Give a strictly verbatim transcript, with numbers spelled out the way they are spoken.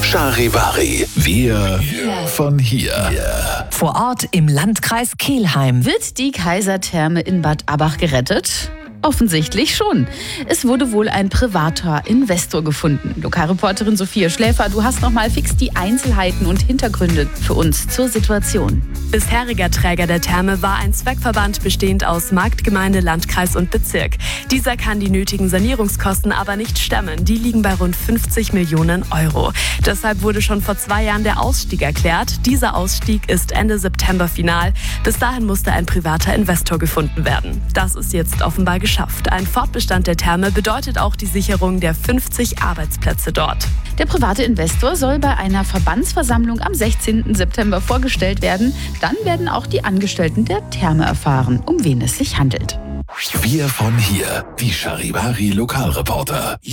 Charivari. Wir von hier. Vor Ort im Landkreis Kelheim. Wird die Kaisertherme in Bad Abach gerettet? Offensichtlich schon. Es wurde wohl ein privater Investor gefunden. Lokalreporterin Sophia Schläfer, du hast noch mal fix die Einzelheiten und Hintergründe für uns zur Situation. Bisheriger Träger der Therme war ein Zweckverband bestehend aus Marktgemeinde, Landkreis und Bezirk. Dieser kann die nötigen Sanierungskosten aber nicht stemmen. Die liegen bei rund fünfzig Millionen Euro. Deshalb wurde schon vor zwei Jahren der Ausstieg erklärt. Dieser Ausstieg ist Ende September final. Bis dahin musste ein privater Investor gefunden werden. Das ist jetzt offenbar geschafft. Ein Fortbestand der Therme bedeutet auch die Sicherung der fünfzig Arbeitsplätze dort. Der private Investor soll bei einer Verbandsversammlung am sechzehnten September vorgestellt werden. Dann werden auch die Angestellten der Therme erfahren, um wen es sich handelt. Wir von hier. Die Charivari Lokalreporter.